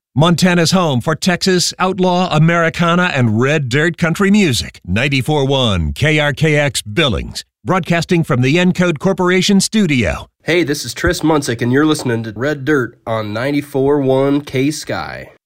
Montana's home for Texas, outlaw, Americana, and red dirt country music. 94.1 KRKX Billings, broadcasting from the Encode Corporation studio. Hey, this is Tris Munsick, and you're listening to Red Dirt on 94.1 K-Sky.